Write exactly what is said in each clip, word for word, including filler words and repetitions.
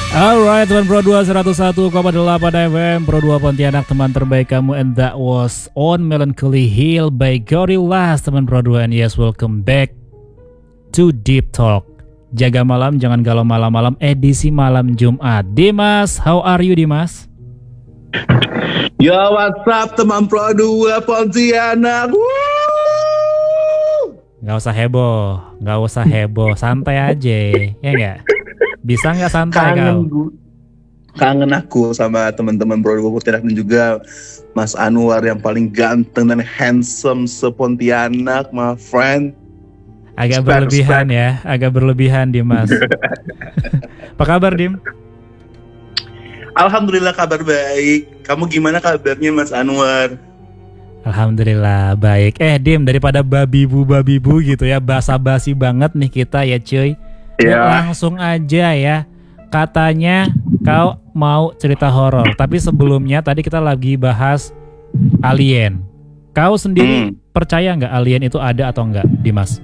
Alright, teman Pro dua seratus satu koma delapan F M, Pro dua Pontianak, teman terbaik kamu. And that was On Melancholy Hill by Gorillaz, teman Pro dua. And yes, welcome back to Deep Talk. Jaga malam, jangan galau malam-malam, edisi malam Jumat. Dimas, how are you Dimas? Yo, what's up teman Pro dua Pontianak? Woo! Gak usah heboh, gak usah heboh, santai aja, ya gak? Bisa nggak santai kangen kau? Kangen aku sama teman-teman Pro dua Pontianak dan juga Mas Anwar yang paling ganteng dan handsome se-Pontianak, my friend. Agak Spare, berlebihan spare. ya, agak berlebihan Dimas. Apa kabar Dim? Alhamdulillah kabar baik. Kamu gimana kabarnya Mas Anwar? Alhamdulillah baik. Eh Dim, daripada babi-bu babi-bu gitu ya, basa-basi banget nih kita ya cuy. Ya. Langsung aja ya. Katanya kau mau cerita horor, tapi sebelumnya tadi kita lagi bahas alien. Kau sendiri Hmm. percaya nggak alien itu ada atau enggak, Dimas?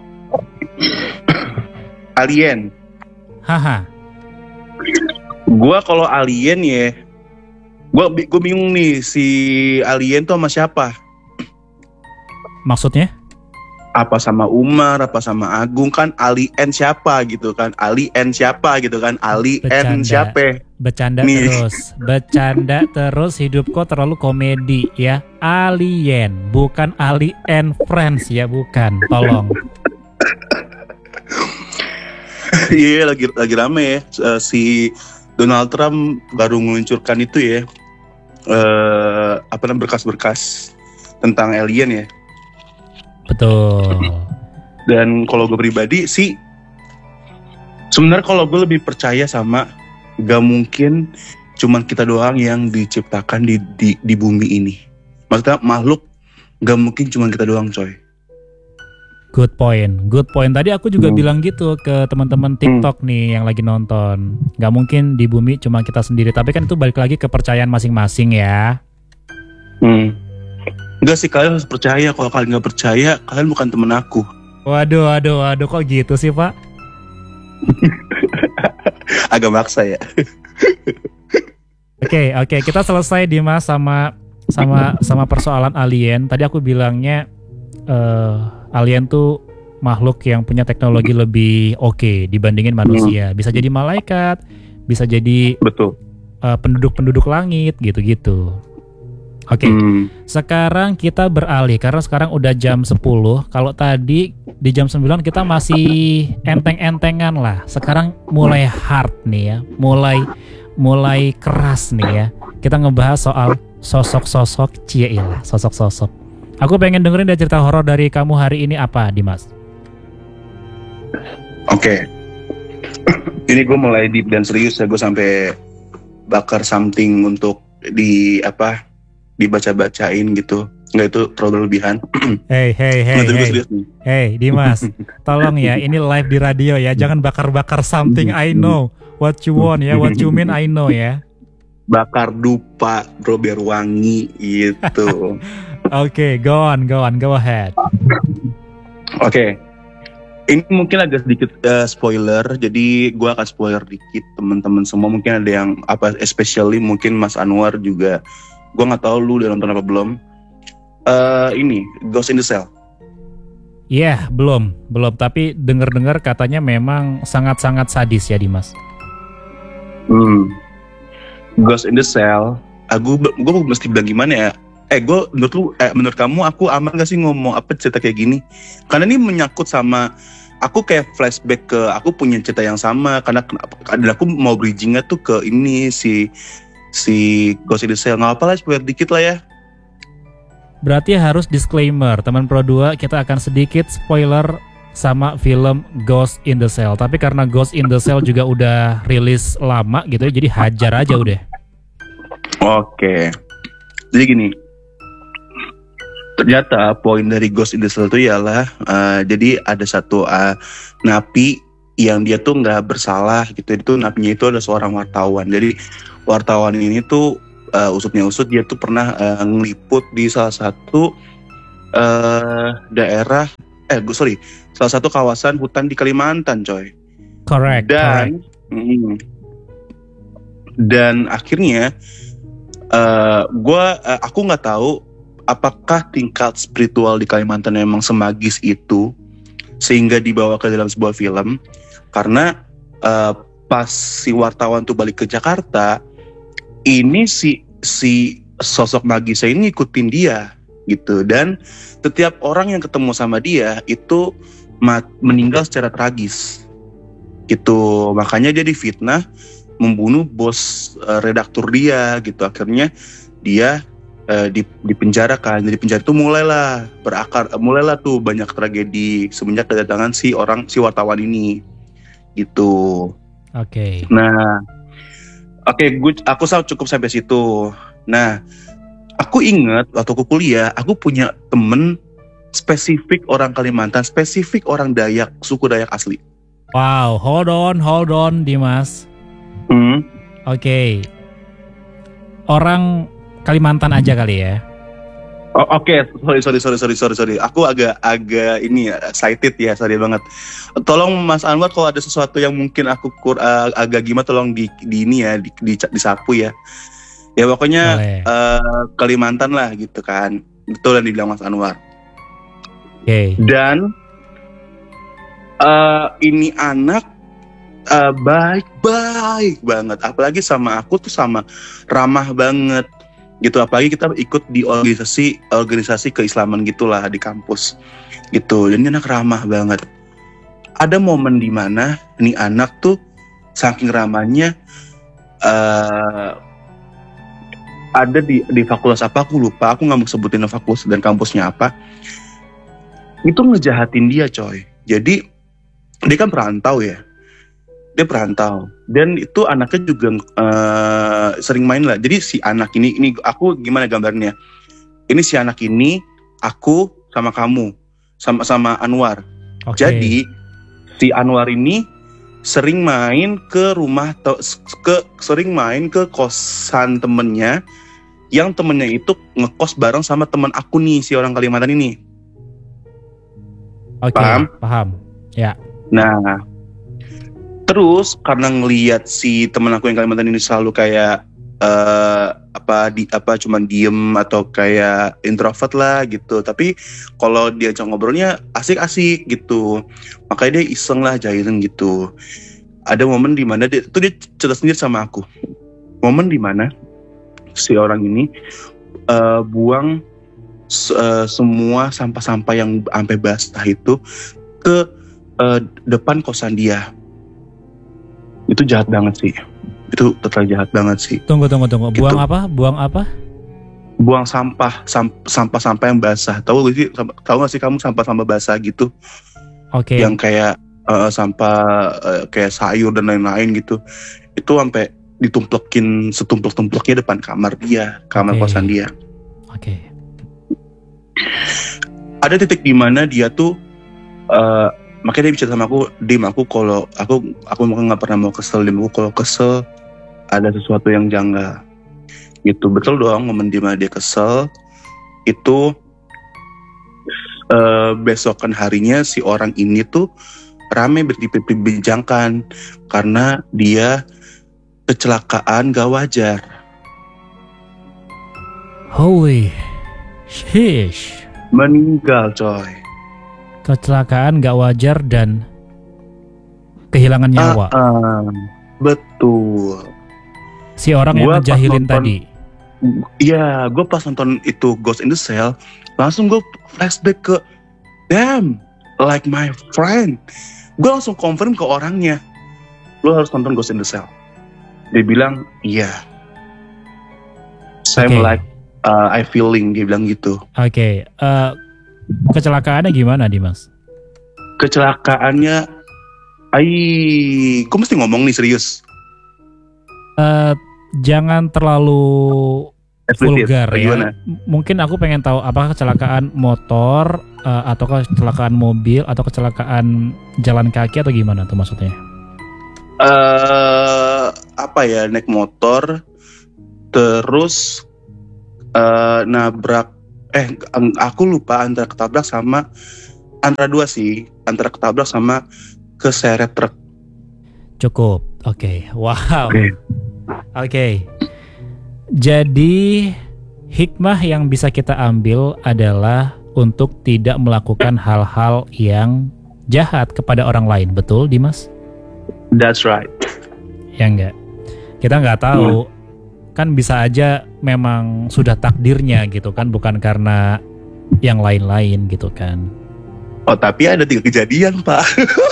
Alien. Haha. Gua kalau alien ya, gua bi- gua bingung nih si alien tuh sama siapa? Maksudnya? Apa sama Umar, apa sama Agung, kan alien siapa gitu kan? Alien siapa gitu kan? Alien Bercanda. siapa? Bercanda Nih. terus, bercanda terus, hidup kok terlalu komedi ya. Alien, bukan Alien Friends ya, bukan. Tolong. Iya, lagi lagi rame ya. Eh, si Donald Trump baru meluncurkan itu ya. Eh apa namanya, berkas-berkas tentang alien ya. Betul. Dan kalau gue pribadi sih, sebenarnya kalau gue lebih percaya sama gak mungkin cuman kita doang yang diciptakan di di, di bumi ini. Maksudnya makhluk gak mungkin cuman kita doang, coy. Good point, good point. Tadi aku juga Hmm. bilang gitu ke teman-teman TikTok nih yang lagi nonton. Gak mungkin di bumi cuma kita sendiri. Tapi kan itu balik lagi ke kepercayaan masing-masing ya. Hmm. Enggak sih, kalian harus percaya. Kalau kalian nggak percaya, kalian bukan temen aku. Waduh, waduh, waduh, kok gitu sih Pak? Agak maksa ya. Oke, oke, kita selesai Dimas sama sama sama persoalan alien. Tadi aku bilangnya eh, alien tuh makhluk yang punya teknologi lebih oke dibandingin manusia. Bisa jadi malaikat, bisa jadi Betul. eh, penduduk-penduduk langit gitu-gitu. Oke, Hmm. sekarang kita beralih karena sekarang udah jam sepuluh. Kalau tadi di jam sembilan kita masih enteng-entengan lah. Sekarang mulai hard nih ya, mulai mulai keras nih ya. Kita ngebahas soal sosok-sosok, cielah, sosok-sosok. Aku pengen dengerin dari cerita horor dari kamu hari ini apa, Dimas? Oke. Ini gue mulai deep dan serius ya. Gue sampai bakar something untuk di apa dibaca-bacain gitu. Nggak, itu terlalu berlebihan. Hey, hey, hey, Nggak, tapi gue hey, serius nih. hey, Dimas, tolong ya, ini live di radio ya, jangan bakar-bakar something. I know what you want ya, what you mean I know ya. Bakar dupa bro biar wangi gitu. Oke, go on, go on, go ahead. Oke. Ini mungkin agak sedikit uh, spoiler, jadi gue akan spoiler dikit teman-teman semua. Mungkin ada yang apa, especially mungkin Mas Anwar juga. Gue nggak tahu lu udah nonton apa belum. Uh, ini Ghost in the Shell. Iya, yeah, belum, belum. Tapi dengar-dengar katanya memang sangat-sangat sadis ya, Dimas. Hmm. Ghost in the Shell. Aku, gue mesti bilang gimana ya? Eh, gue menurut lu, eh, menurut kamu aku aman gak sih ngomong apa cerita kayak gini? Karena ini menyangkut sama aku, kayak flashback ke aku punya cerita yang sama. Karena dan aku mau bridgingnya tuh ke ini si si Ghost in the Shell. Nggak apa lah, spoiler dikit lah ya. Berarti harus disclaimer, teman Pro dua, kita akan sedikit spoiler sama film Ghost in the Shell. Tapi karena Ghost in the Shell juga udah rilis lama gitu ya, jadi hajar aja udah. Oke. Jadi gini. Ternyata poin dari Ghost in the Shell itu ialah uh, jadi ada satu uh, napi yang dia tuh nggak bersalah gitu. Itu napinya itu ada seorang wartawan. Jadi wartawan ini tuh uh, usutnya usut dia tuh pernah uh, ngeliput di salah satu uh, daerah eh sorry salah satu kawasan hutan di Kalimantan, coy. Correct. correct. Dan mm, Dan akhirnya uh, gua uh, aku nggak tahu apakah tingkat spiritual di Kalimantan memang semagis itu sehingga dibawa ke dalam sebuah film. Karena uh, pas si wartawan tuh balik ke Jakarta, ini si si sosok magisnya ini ngikutin dia gitu, dan setiap orang yang ketemu sama dia itu mat, meninggal secara tragis gitu. Makanya dia difitnah membunuh bos uh, redaktur dia gitu. Akhirnya dia uh, di dipenjara kan. Jadi penjara itu mulailah berakar, mulailah tuh banyak tragedi semenjak kedatangan si orang si wartawan ini gitu. Oke. Okay. Nah, oke, okay, gue aku cukup sampai situ. Nah, aku ingat waktu aku kuliah, aku punya temen spesifik orang Kalimantan, spesifik orang Dayak, suku Dayak asli. Wow, hold on, hold on, Dimas. Hmm. Oke, okay. Orang Kalimantan aja kali ya. Oh, Oke, okay. sorry, sorry, sorry, sorry, sorry, sorry. Aku agak, agak ini ya, excited ya, sorry banget. Tolong Mas Anwar kalau ada sesuatu yang mungkin aku kur, uh, agak gimana, tolong di, di ini ya, di, di, disapu ya. Ya pokoknya uh, Kalimantan lah gitu kan. Betul yang dibilang Mas Anwar. Oke. Okay. Dan uh, ini anak uh, baik-baik banget. Apalagi sama aku tuh sama ramah banget gitu. Apalagi kita ikut di organisasi organisasi keislaman gitulah di kampus gitu. Dan ini anak ramah banget. Ada momen di mana ini anak tuh saking ramahnya uh, ada di di fakultas apa aku lupa, aku nggak mau sebutin fakultas dan kampusnya apa. Itu ngejahatin dia coy. Jadi dia kan perantau ya, dia perantau dan itu anaknya juga uh, sering main lah. Jadi si anak ini, ini aku gimana gambarnya? Ini si anak ini, aku sama kamu, sama sama Anwar. Okay. Jadi si Anwar ini sering main ke rumah, ke sering main ke kosan temennya, yang temennya itu ngekos bareng sama teman aku nih, si orang Kalimantan ini. Oke, okay, paham? Paham. Ya. Nah, terus karena ngelihat si teman aku yang Kalimantan ini selalu kayak uh, apa di apa cuman diem atau kayak introvert lah gitu. Tapi kalau diajak ngobrolnya asik-asik gitu. Makanya dia iseng lah jahilin gitu. Ada momen di mana dia itu dia cerita sendiri sama aku. Momen di mana si orang ini uh, buang uh, semua sampah-sampah yang sampai basah itu ke uh, depan kosan dia. Itu jahat banget sih. Itu total jahat banget sih. Tunggu tunggu tunggu. Gitu. Buang apa? Buang apa? Buang sampah, samp- sampah-sampah yang basah. Tahu gak sih? Tahu gak sih kamu sampah-sampah basah gitu? Oke. Okay. Yang kayak uh, sampah uh, kayak sayur dan lain-lain gitu. Itu sampai ditumplekin setumplek-tumpleknya depan kamar dia, kamar okay. kosan dia. Oke. Okay. Ada titik di mana dia tuh uh, makanya dia bicara sama aku, Dim, aku kalau aku aku mungkin nggak pernah mau kesel, Dim, aku kalau kesel ada sesuatu yang janggal. Gitu, betul dong, momen di mana dia kesel itu uh, besokan harinya si orang ini tuh rame berbincangkan karena dia kecelakaan gak wajar. Holy shish. Meninggal coy. Kecelakaan gak wajar dan kehilangan nyawa. Uh, uh, betul. Si orang yang ngejahilin tadi. Iya, gue pas nonton itu Ghost in the Shell, langsung gue flashback ke damn, like my friend. Gue langsung confirm ke orangnya, lo harus nonton Ghost in the Shell. Dia bilang, iya. Yeah. Same okay. like uh, I feeling, dia bilang gitu. Oke, okay. uh, kecelakaannya gimana, Dimas? Kecelakannya, ay, kok mesti ngomong nih serius? Uh, jangan terlalu vulgar ya. Gimana? Mungkin aku pengen tahu apakah kecelakaan motor, uh, atau kecelakaan mobil, atau kecelakaan jalan kaki atau gimana tuh maksudnya? Uh, apa ya, naik motor terus uh, nabrak eh aku lupa antara ketabrak sama antara dua sih antara ketabrak sama keseret truk. Cukup, oke, okay. Wow. Okay. Oke. Jadi hikmah yang bisa kita ambil adalah untuk tidak melakukan hal-hal yang jahat kepada orang lain, betul Dimas? That's right. Ya enggak. Kita nggak tahu, hmm. kan bisa aja memang sudah takdirnya gitu kan, bukan karena yang lain-lain gitu kan. Oh tapi ada tiga kejadian Pak.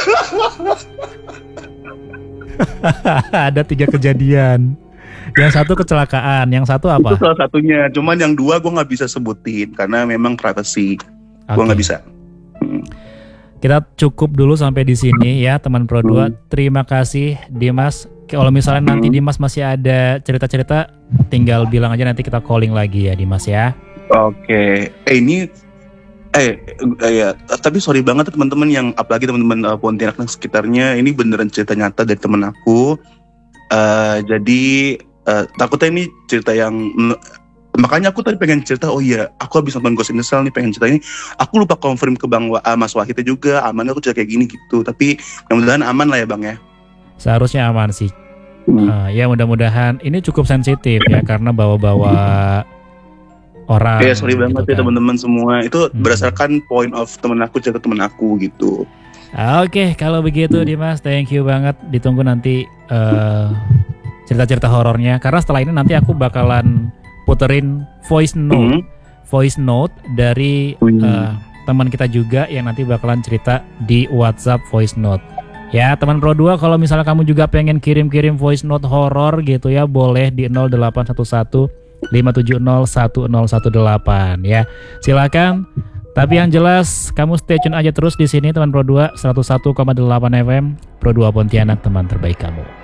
Ada tiga kejadian. Yang satu kecelakaan, yang satu apa? Itu salah satunya. Cuman yang dua gue nggak bisa sebutin karena memang privacy. Okay. Gue nggak bisa. Hmm. Kita cukup dulu sampai di sini ya teman Pro dua. Hmm. Terima kasih Dimas. Kalau misalnya nanti Dimas masih ada cerita-cerita, tinggal bilang aja, nanti kita calling lagi ya Dimas ya. Oke. Okay. Eh ini, eh, eh ya. Tapi sorry banget teman-teman yang, apalagi teman-teman uh, Pontianak dan sekitarnya, ini beneran cerita nyata dari teman aku. Uh, jadi uh, takutnya ini cerita yang makanya aku tadi pengen cerita. Oh iya, aku habis nonton Ghost in the Shell nih, pengen cerita ini. Aku lupa confirm ke Bang uh, Mas Wahid juga, aman aku cerita kayak gini gitu. Tapi mudah-mudahan aman lah ya Bang ya. Seharusnya aman sih. hmm. uh, Ya mudah-mudahan. Ini cukup sensitif ya, karena bawa-bawa orang. Ya sorry gitu banget kan. Ya teman-teman semua. Itu hmm. berdasarkan point of temen aku, cerita temen aku gitu. Oke, kalau begitu Dimas, thank you banget. Ditunggu nanti uh, cerita-cerita horornya. Karena setelah ini nanti aku bakalan puterin voice note, hmm. voice note dari uh, teman kita juga yang nanti bakalan cerita di WhatsApp voice note. Ya teman Pro dua, kalau misalnya kamu juga pengen kirim-kirim voice note horor gitu ya, boleh di nol delapan satu satu lima tujuh nol satu nol satu delapan ya. Silakan. Tapi yang jelas kamu stay tune aja terus di sini teman Pro dua, seratus satu koma delapan F M Pro dua Pontianak, teman terbaik kamu.